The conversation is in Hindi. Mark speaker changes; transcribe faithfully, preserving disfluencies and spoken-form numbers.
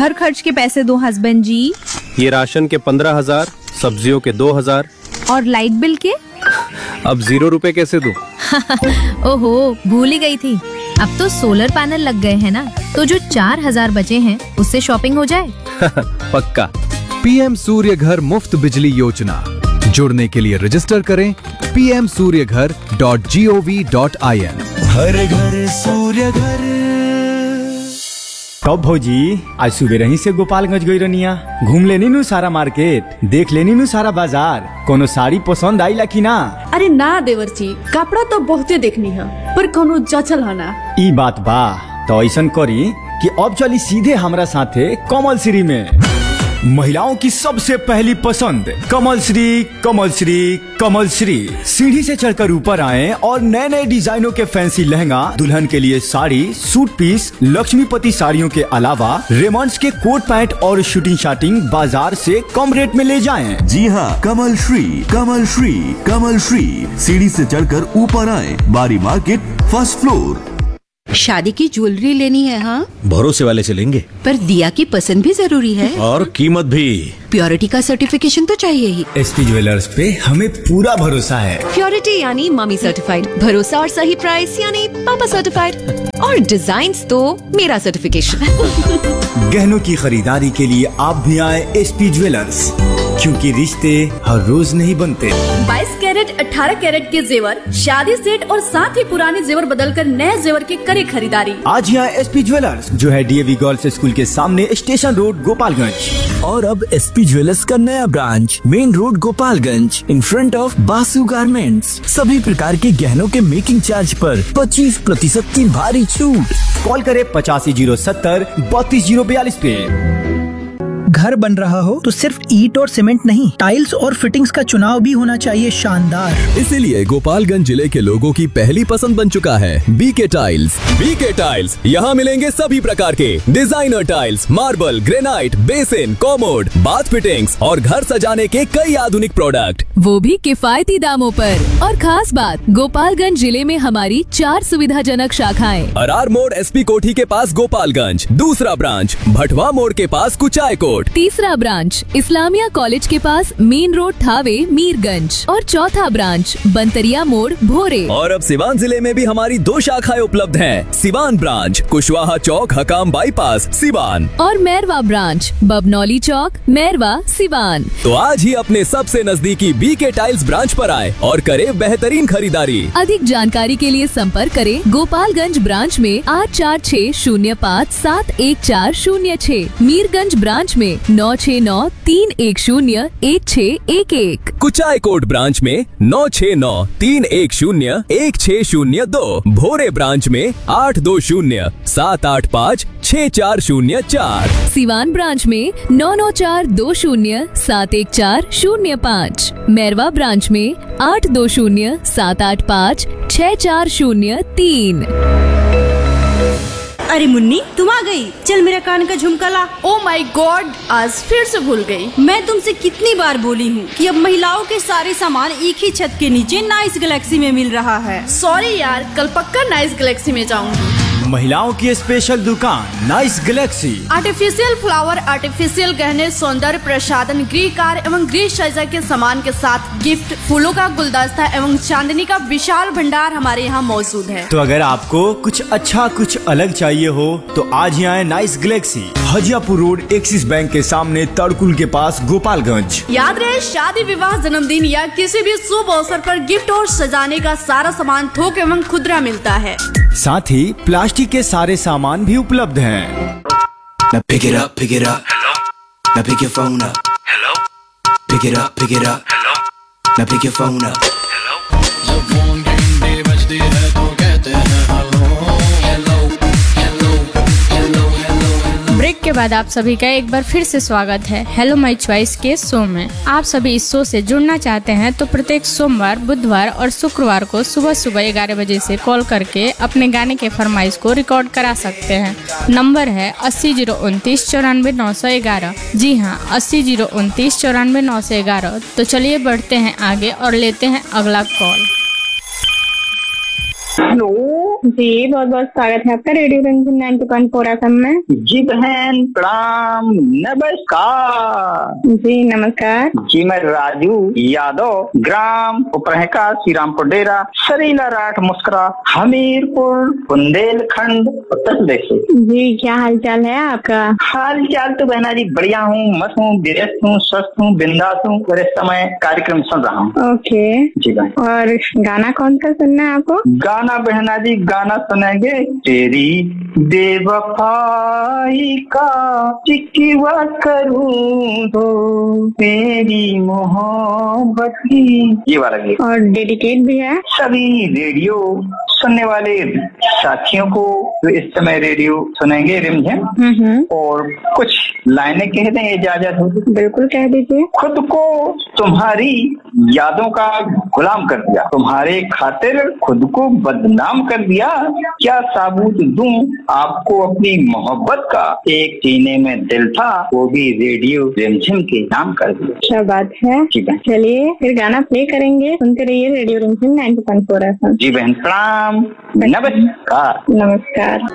Speaker 1: घर खर्च के पैसे दो हस्बैंड जी।
Speaker 2: ये राशन के पंद्रह हजार, सब्जियों के दो हजार।
Speaker 1: और लाइट बिल के?
Speaker 2: अब जीरो रुपए कैसे दूं?
Speaker 1: ओहो, भूल ही गई थी। अब तो सोलर पैनल लग गए हैं ना, तो जो चार हजार बचे हैं उससे शॉपिंग हो जाए।
Speaker 2: पक्का।
Speaker 3: पीएम सूर्य घर मुफ्त बिजली योजना, जुड़ने के लिए रजिस्टर करें पी एम सूर्य घर dot G O V dot I N.
Speaker 4: हर घर सूर्य घर। कब भौजी आज सुबह ही से गोपालगंज गई रनिया, घूम लेनी नु सारा मार्केट, देख लेनी नु सारा बाजार, कोनो साड़ी पसंद आई ला की ना?
Speaker 5: अरे ना देवरची, कपड़ा तो बहुते देखनी है पर कोनो जचल है ना।
Speaker 4: ई बात बा, तो ऐसा करी कि अब चली सीधे हमरा साथे कमल श्री में। महिलाओं की सबसे पहली पसंद कमल श्री, कमल श्री, कमल श्री। सीढ़ी से चढ़कर ऊपर आए और नए नए डिजाइनों के फैंसी लहंगा, दुल्हन के लिए साड़ी, सूट पीस, लक्ष्मीपति साड़ियों के अलावा रेमंड्स के कोट पैंट और शूटिंग शाटिंग बाजार से कम रेट में ले जाएं।
Speaker 6: जी हाँ, कमल श्री, कमल श्री, कमल श्री। सीढ़ी से चढ़कर ऊपर आए, बारी मार्केट, फर्स्ट फ्लोर।
Speaker 7: शादी की ज्वेलरी लेनी है? हाँ,
Speaker 8: भरोसे वाले से लेंगे,
Speaker 7: पर दिया की पसंद भी जरूरी है
Speaker 8: और कीमत भी।
Speaker 7: प्योरिटी का सर्टिफिकेशन तो चाहिए ही।
Speaker 4: एसपी ज्वेलर्स पे हमें पूरा भरोसा है।
Speaker 7: प्योरिटी यानी मम्मी सर्टिफाइड, भरोसा और सही प्राइस यानी पापा सर्टिफाइड, और डिजाइन तो मेरा सर्टिफिकेशन।
Speaker 4: गहनों की खरीदारी के लिए आप भी आए एसपी ज्वेलर्स, क्योंकि रिश्ते हर रोज नहीं बनते।
Speaker 5: बाईस कैरेट, अठारह कैरेट के जेवर, शादी सेट और साथ ही पुराने जेवर बदलकर नए जेवर की करे खरीदारी।
Speaker 4: आज यहाँ एसपी ज्वेलर्स जो है डीएवी गर्ल्स स्कूल के सामने, स्टेशन रोड, गोपालगंज।
Speaker 9: और अब एसपी ज्वेलर्स का नया branch main road, Gopalganj, in front of Basu garments. सभी प्रकार के गहनों के मेकिंग चार्ज पर पच्चीस प्रतिशत की भारी छूट।
Speaker 4: कॉल करे पचासी जीरो सत्तर बत्तीस जीरो बयालीस पे।
Speaker 10: घर बन रहा हो तो सिर्फ ईंट और सीमेंट नहीं, टाइल्स और फिटिंग्स का चुनाव भी होना चाहिए शानदार।
Speaker 3: इसीलिए गोपालगंज जिले के लोगों की पहली पसंद बन चुका है बीके टाइल्स। बीके टाइल्स, यहाँ मिलेंगे सभी प्रकार के designer tiles, marble, granite, basin, commode, bath fittings और घर सजाने के कई आधुनिक प्रोडक्ट,
Speaker 11: वो भी किफायती दामों पर। और खास बात, गोपालगंज जिले में हमारी चार सुविधाजनक शाखाएं।
Speaker 3: अरार मोड़ एसपी कोठी के पास गोपालगंज, दूसरा ब्रांच भटवा मोड़ के पास कुचाय कोट,
Speaker 11: तीसरा ब्रांच इस्लामिया कॉलेज के पास मेन रोड, थावे, मीरगंज, और चौथा ब्रांच बंतरिया मोड़, भोरे।
Speaker 3: और अब सिवान जिले में भी हमारी दो शाखाएं उपलब्ध हैं। सिवान ब्रांच कुशवाहा चौक, हकाम बाईपास, सिवान,
Speaker 11: और मैरवा ब्रांच बबनौली चौक, मैरवा, सिवान।
Speaker 3: तो आज ही अपने सबसे नजदीकी बीके टाइल्स ब्रांच पर आए और करे बेहतरीन खरीदारी।
Speaker 11: अधिक जानकारी के लिए संपर्क करें गोपालगंज ब्रांच में आठ चार छह शून्य पाँच सात एक चार शून्य छह, मीरगंज ब्रांच में नौ छह नौ तीन एक शून्य एक छह एक एक,
Speaker 3: कुचाय कोट ब्रांच में नौ छह नौ तीन एक शून्य एक छह शून्य दो, भोरे ब्रांच में आठ दो शून्य सात आठ पाँच छह चार शून्य चार,
Speaker 11: सिवान ब्रांच में नौ नौ चार दो शून्य सात एक चार शून्य पाँच, मैरवा ब्रांच में आठ दो शून्य सात आठ पाँच छह चार शून्य तीन।
Speaker 12: अरे मुन्नी, तुम आ गई, चल मेरा कान का झुमका ला।
Speaker 5: ओ माय गॉड, आज फिर से भूल गई।
Speaker 12: मैं तुमसे कितनी बार बोली हूँ कि अब महिलाओं के सारे सामान एक ही छत के नीचे नाइस गैलेक्सी में मिल रहा है।
Speaker 5: सॉरी यार, कल पक्का नाइस गैलेक्सी में जाऊंगी।
Speaker 4: महिलाओं की स्पेशल दुकान nice Galaxy.
Speaker 5: Artificial flower, artificial गहने, सौंदर्य प्रसाधन, गृह कार्य एवं गृह सज्जा के सामान के साथ गिफ्ट, फूलों का गुलदस्ता एवं चांदनी का विशाल भंडार हमारे यहाँ मौजूद है।
Speaker 4: तो अगर आपको कुछ अच्छा कुछ अलग चाहिए हो तो आज ही आए nice Galaxy, Hajiyapur road, axis bank के सामने, तड़कुल के पास, गोपालगंज।
Speaker 5: याद रहे, शादी, विवाह, जन्मदिन या किसी भी शुभ अवसर पर गिफ्ट और सजाने का सारा सामान थोक एवं खुदरा मिलता है।
Speaker 4: साथ ही प्लास्टिक के सारे सामान भी उपलब्ध हैं।
Speaker 13: Now pick it up, pick it up. Hello. Now pick your phone up. Hello. Pick it up, pick it up. Hello. Now pick your phone up. Hello. जब फोन घंटे बजते हैं तो कहते हैं hello hello hello hello hello.
Speaker 14: Break के बाद आप सभी का एक बार फिर से स्वागत है हेलो माय चॉइस के शो में। आप सभी इस शो से जुड़ना चाहते हैं तो प्रत्येक सोमवार, बुधवार और शुक्रवार को सुबह सुबह ग्यारह बजे से कॉल करके अपने गाने के फरमाइश को रिकॉर्ड करा सकते हैं। नंबर है अस्सी जीरो उनतीस चौरानवे नौ सौ ग्यारह। जी हाँ, अस्सी जीरो उनतीस चौरानवे नौ सौ ग्यारह। तो चलिए बढ़ते हैं आगे और लेते हैं अगला कॉल।
Speaker 15: हेलो जी बहुत बहुत स्वागत है आपका radio Ranjan ninety point four F M में।
Speaker 16: जी बहन प्रणाम नमस्कार।
Speaker 15: जी नमस्कार।
Speaker 16: जी मैं राजू यादव ग्राम उपरहका श्री रामपुर डेरा सरीला राठ मुस्करा हमीरपुर बुंदेलखंड उत्तर प्रदेश से।
Speaker 15: जी क्या हाल चाल है आपका?
Speaker 16: हाल चाल तो बहना जी बढ़िया हूँ, मस्त हूँ, व्यस्त हूँ, स्वस्थ हूँ, बिंदास हूँ और इस समय कार्यक्रम सुन रहा हूँ।
Speaker 15: ओके
Speaker 16: जी बहन।
Speaker 15: और गाना कौन सा सुनना है आपको?
Speaker 16: गाना बहना जी गाना सुनेंगे तेरी बेवफाई का चिकवा करूं तो तेरी मोहब्बत की, ये वाला गीत।
Speaker 15: और डेडिकेट भी है
Speaker 16: सभी रेडियो सुनने वाले साथियों को तो इस समय रेडियो सुनेंगे रिमझिम और कुछ लाइनें कह दें इजाजत हो?
Speaker 15: बिल्कुल कह दीजिए।
Speaker 16: खुद को तुम्हारी यादों का गुलाम कर दिया, तुम्हारे खातिर खुद को बदनाम कर दिया, क्या साबूत दूं आपको अपनी मोहब्बत का, एक सीने में दिल था वो भी रेडियो रिमझिम के नाम कर दिया।
Speaker 15: क्या बात है। चलिए फिर गाना प्ले करेंगे, सुनते रहिए रेडियो रिमझिम ninety point four F M.
Speaker 16: जी बहन प्रणाम नमस्कार।
Speaker 15: नमस्कार।